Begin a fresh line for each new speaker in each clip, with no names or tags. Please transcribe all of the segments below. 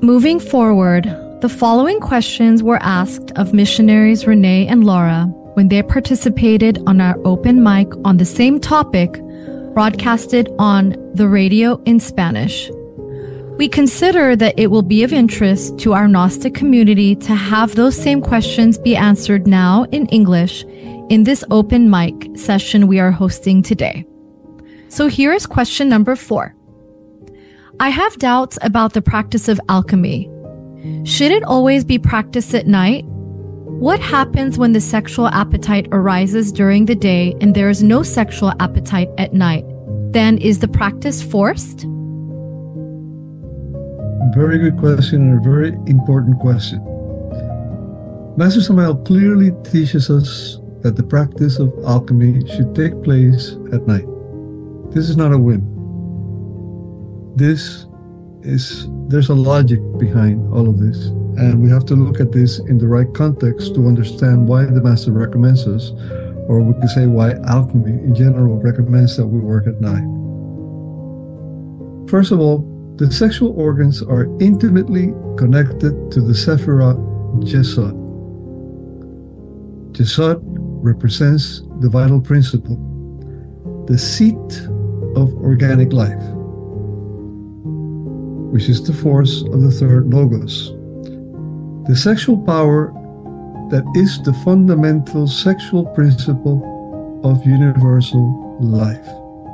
Moving forward, the following questions were asked of missionaries Renee and Laura when they participated on our open mic on the same topic, broadcasted on the radio in Spanish. We consider that it will be of interest to our Gnostic community to have those same questions be answered now in English in this open mic session we are hosting today. So here is question number 4. I have doubts about the practice of alchemy. Should it always be practiced at night? What happens when the sexual appetite arises during the day and there is no sexual appetite at night? Then is the practice forced?
Very good question and a very important question. Master Samael clearly teaches us that the practice of alchemy should take place at night. This is not a whim. There's a logic behind all of this, and we have to look at this in the right context to understand why the Master recommends us, or we could say why alchemy in general recommends that we work at night. First of all, the sexual organs are intimately connected to the Sephirah Yesod. Yesod represents the vital principle, the seat of organic life, which is the force of the third Logos. The sexual power that is the fundamental sexual principle of universal life.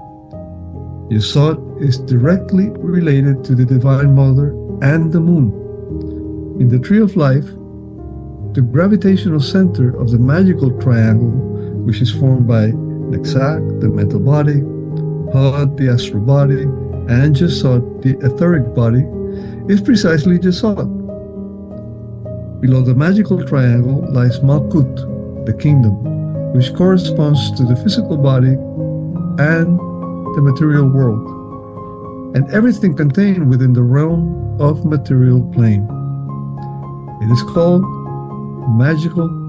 Yesod is directly related to the Divine Mother and the Moon. In the Tree of Life, the gravitational center of the magical triangle, which is formed by Nexak, the mental body, Hod, the astral body, and Yesod, the etheric body, is precisely Yesod. Below the magical triangle lies Malkut, the kingdom, which corresponds to the physical body and the material world, and everything contained within the realm of material plane. It is called magical